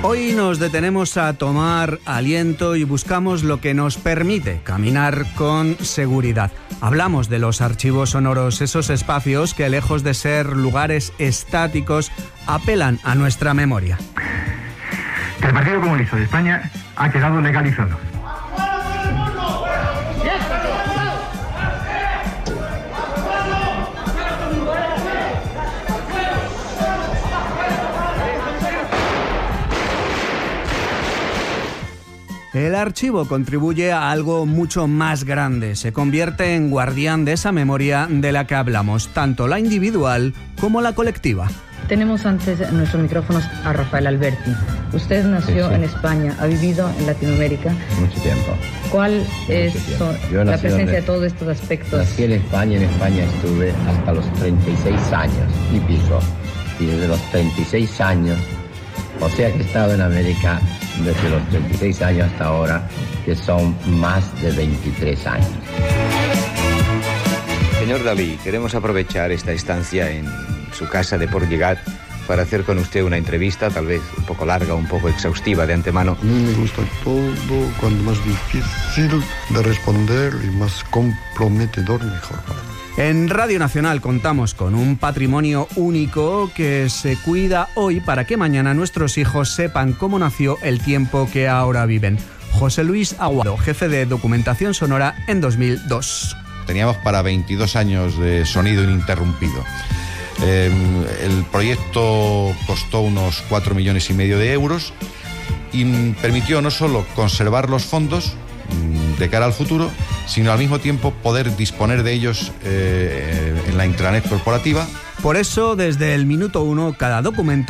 Hoy nos detenemos a tomar aliento y buscamos lo que nos permite caminar con seguridad. Hablamos de los archivos sonoros, esos espacios que, lejos de ser lugares estáticos, apelan a nuestra memoria. El Partido Comunista de España ha quedado legalizado. El archivo contribuye a algo mucho más grande. Se convierte en guardián de esa memoria de la que hablamos, tanto la individual como la colectiva. Tenemos antes en nuestros micrófonos a Rafael Alberti. Usted nació en España, ha vivido en Latinoamérica. Mucho tiempo. ¿Cuál es la presencia de todos estos aspectos? Nací en España estuve hasta los 36 años y pico. Y desde los 36 años, o sea que he estado en América desde los 36 años hasta ahora, que son más de 23 años. Señor Dalí, queremos aprovechar esta estancia en su casa de Port Lligat para hacer con usted una entrevista, tal vez un poco larga, un poco exhaustiva de antemano. A mí me gusta todo, cuanto más difícil de responder y más comprometedor, mejor para mí. En Radio Nacional contamos con un patrimonio único que se cuida hoy para que mañana nuestros hijos sepan cómo nació el tiempo que ahora viven. José Luis Aguado, jefe de documentación sonora en 2002. Teníamos para 22 años de sonido ininterrumpido. El proyecto costó unos 4,5 millones de euros y permitió no solo conservar los fondos de cara al futuro, sino al mismo tiempo poder disponer de ellos en la intranet corporativa. Por eso, desde el minuto 1, cada documento